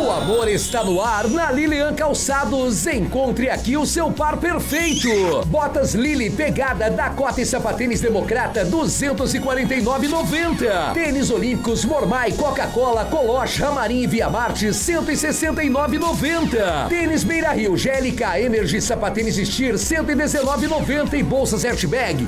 O amor está no ar na Lilian Calçados. Encontre aqui o seu par perfeito. Botas Lili Pegada Dakota e Sapatênis Democrata 249,90. Tênis Olímpicos Mormai, Coca-Cola, Coloche, Ramarim e Via Marte 169,90. Tênis Beira Rio, GLK Energy Sapatênis Steer 119,90 e bolsas Airtbag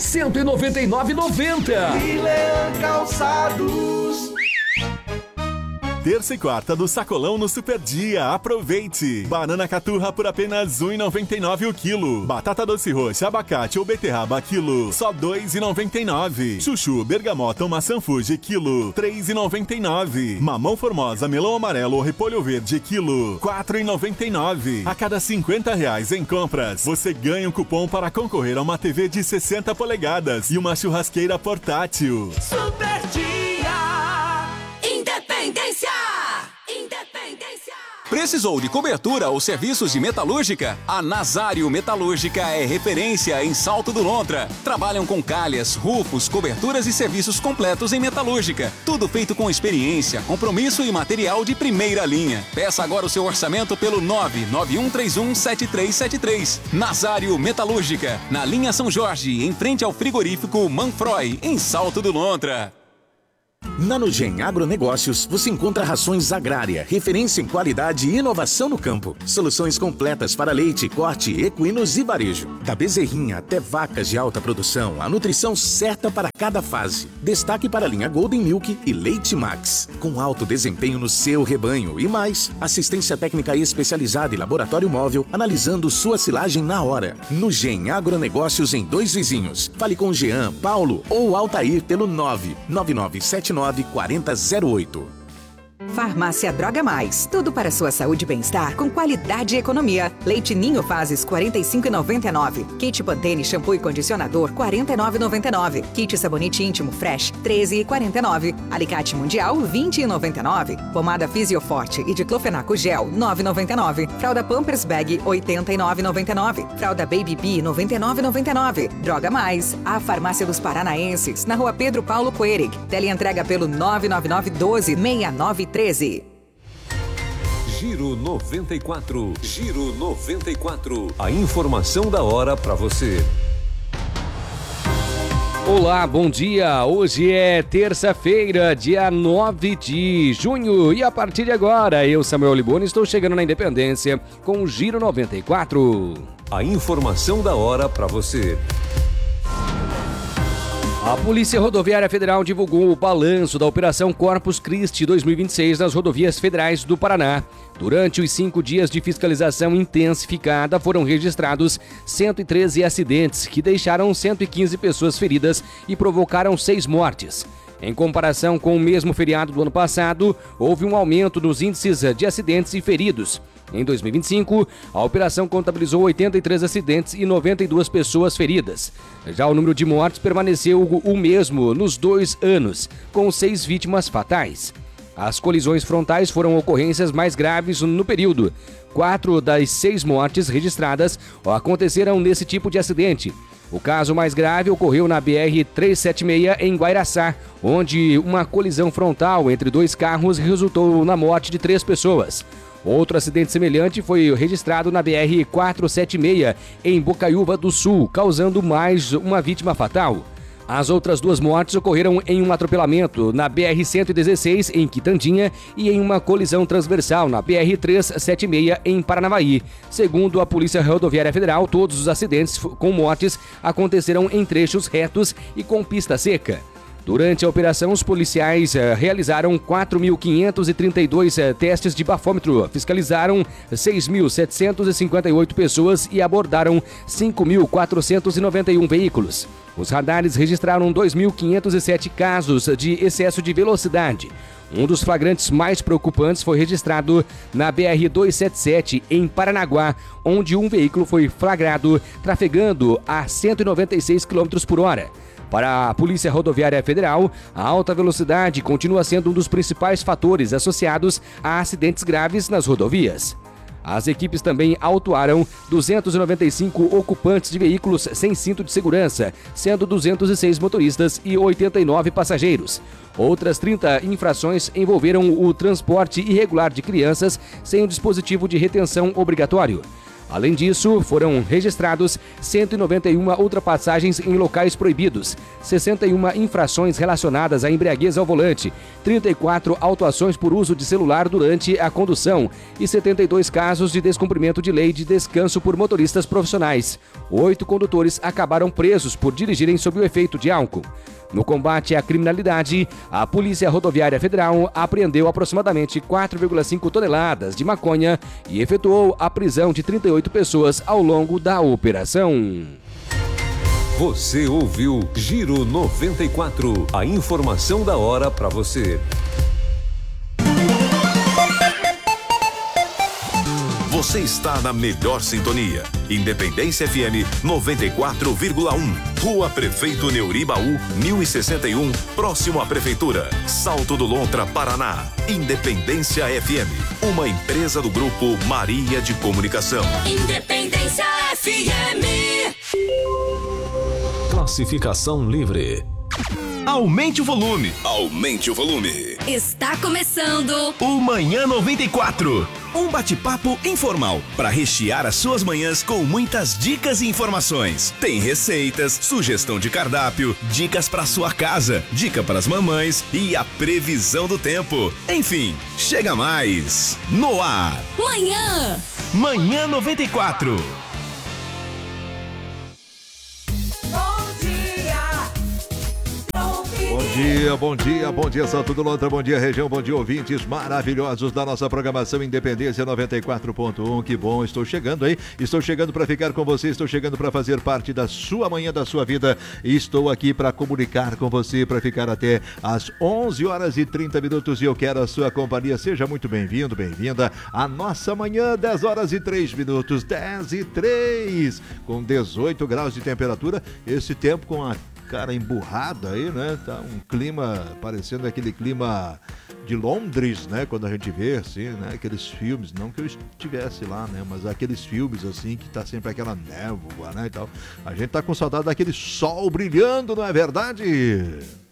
199,90. Lilian Calçados. Terça e quarta do Sacolão no Super Dia. Aproveite! Banana caturra por apenas R$ 1,99 o quilo. Batata doce roxa, abacate ou beterraba quilo, só R$ 2,99. Chuchu, bergamota ou maçã Fuji quilo, R$ 3,99. Mamão formosa, melão amarelo ou repolho verde quilo, R$ 4,99. A cada R$ 50 em compras, você ganha um cupom para concorrer a uma TV de 60 polegadas e uma churrasqueira portátil. Super Dia. Independência! Independência! Precisou de cobertura ou serviços de metalúrgica? A Nazário Metalúrgica é referência em Salto do Lontra. Trabalham com calhas, rufos, coberturas e serviços completos em metalúrgica. Tudo feito com experiência, compromisso e material de primeira linha. Peça agora o seu orçamento pelo 991317373. Nazário Metalúrgica, na linha São Jorge, em frente ao frigorífico Manfroy, em Salto do Lontra. Na Nugem Agronegócios, você encontra rações agrária, referência em qualidade e inovação no campo. Soluções completas para leite, corte, equinos e varejo. Da bezerrinha até vacas de alta produção, a nutrição certa para cada fase. Destaque para a linha Golden Milk e Leite Max, com alto desempenho no seu rebanho e mais, assistência técnica especializada e laboratório móvel, analisando sua silagem na hora. Nugem Agronegócios em Dois Vizinhos. Fale com Jean, Paulo ou Altair pelo 99979 4008. Farmácia Droga Mais. Tudo para sua saúde e bem-estar com qualidade e economia. Leite Ninho Fases 45,99. Kit Pantene shampoo e condicionador 49,99. Kit sabonete íntimo Fresh 13,49. Alicate Mundial 20,99. Pomada Fisioforte e diclofenaco gel 9,99. Fralda Pampers Bag 89,99. Fralda Baby Bee 99,99. Droga Mais. A Farmácia dos Paranaenses na Rua Pedro Paulo Coerig. Teleentrega pelo 999126913. Giro 94. Giro 94. A informação da hora para você. Olá, bom dia. Hoje é terça-feira, dia 9 de junho. E a partir de agora, eu, Samuel Liboni, estou chegando na Independência com o Giro 94. A informação da hora para você. A Polícia Rodoviária Federal divulgou o balanço da Operação Corpus Christi 2026 nas rodovias federais do Paraná. Durante os 5 dias de fiscalização intensificada, foram registrados 113 acidentes, que deixaram 115 pessoas feridas e provocaram 6 mortes. Em comparação com o mesmo feriado do ano passado, houve um aumento nos índices de acidentes e feridos. Em 2025, a operação contabilizou 83 acidentes e 92 pessoas feridas. Já o número de mortes permaneceu o mesmo nos 2 anos, com 6 vítimas fatais. As colisões frontais foram ocorrências mais graves no período. 4 das 6 mortes registradas aconteceram nesse tipo de acidente. O caso mais grave ocorreu na BR-376 em Guairaçá, onde uma colisão frontal entre 2 carros resultou na morte de 3 pessoas. Outro acidente semelhante foi registrado na BR-476 em Bocaiúva do Sul, causando mais uma vítima fatal. As outras 2 mortes ocorreram em um atropelamento na BR-116 em Quitandinha e em uma colisão transversal na BR-376 em Paranavaí. Segundo a Polícia Rodoviária Federal, todos os acidentes com mortes aconteceram em trechos retos e com pista seca. Durante a operação, os policiais realizaram 4.532 testes de bafômetro, fiscalizaram 6.758 pessoas e abordaram 5.491 veículos. Os radares registraram 2.507 casos de excesso de velocidade. Um dos flagrantes mais preocupantes foi registrado na BR-277, em Paranaguá, onde um veículo foi flagrado trafegando a 196 km por hora. Para a Polícia Rodoviária Federal, a alta velocidade continua sendo um dos principais fatores associados a acidentes graves nas rodovias. As equipes também autuaram 295 ocupantes de veículos sem cinto de segurança, sendo 206 motoristas e 89 passageiros. Outras 30 infrações envolveram o transporte irregular de crianças sem o dispositivo de retenção obrigatório. Além disso, foram registrados 191 ultrapassagens em locais proibidos, 61 infrações relacionadas à embriaguez ao volante, 34 autuações por uso de celular durante a condução e 72 casos de descumprimento de lei de descanso por motoristas profissionais. 8 condutores acabaram presos por dirigirem sob o efeito de álcool. No combate à criminalidade, a Polícia Rodoviária Federal apreendeu aproximadamente 4,5 toneladas de maconha e efetuou a prisão de 38 pessoas ao longo da operação. Você ouviu Giro 94, a informação da hora para você. Você está na melhor sintonia. Independência FM 94,1. Rua Prefeito Neuribaú, 1061, próximo à Prefeitura. Salto do Lontra, Paraná. Independência FM, uma empresa do Grupo Maria de Comunicação. Independência FM. Classificação livre. Aumente o volume. Aumente o volume. Está começando o Manhã 94. Um bate-papo informal para rechear as suas manhãs com muitas dicas e informações. Tem receitas, sugestão de cardápio, dicas para sua casa, dica para as mamães e a previsão do tempo. Enfim, chega mais. No ar. Manhã 94. Bom dia, Salto do Lontra, bom dia, região, bom dia, ouvintes maravilhosos da nossa programação Independência 94.1, que bom, estou chegando para ficar com você, estou chegando para fazer parte da sua manhã, da sua vida, e estou aqui para comunicar com você, para ficar até às 11 horas e 30 minutos, e eu quero a sua companhia, seja muito bem-vindo, bem-vinda à nossa manhã, 10 horas e 3 minutos, 10 e 3, com 18 graus de temperatura, esse tempo com a cara emburrada aí, né? Tá um clima parecendo aquele clima de Londres, né? Quando a gente vê, assim, né? Aqueles filmes, não que eu estivesse lá, né? Mas aqueles filmes, assim, que tá sempre aquela névoa, né? E tal. A gente tá com saudade daquele sol brilhando, não é verdade?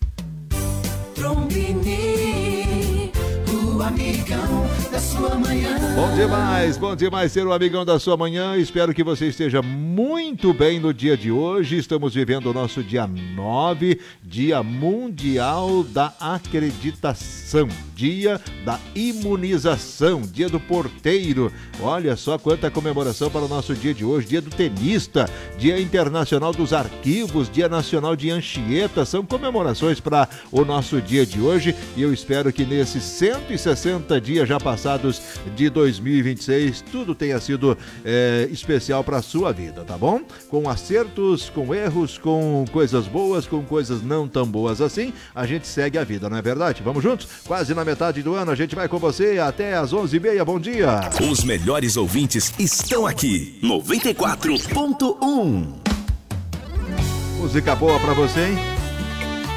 Trombini, o amigão da sua manhã. Bom demais ser o amigão da sua manhã. Espero que você esteja muito bem no dia de hoje. Estamos vivendo o nosso dia 9, Dia Mundial da Acreditação, Dia da Imunização, Dia do Porteiro. Olha só quanta comemoração para o nosso dia de hoje. Dia do Tenista, Dia Internacional dos Arquivos, Dia Nacional de Anchieta. São comemorações para o nosso dia de hoje. E eu espero que nesses 160 dias já passados de 2026, tudo tenha sido especial para a sua vida, tá bom? Com acertos, com erros, com coisas boas, com coisas não tão boas assim, a gente segue a vida, não é verdade? Vamos juntos? Quase na metade do ano, a gente vai com você até às 11h30, bom dia! Os melhores ouvintes estão aqui, 94.1. Música boa pra você, hein?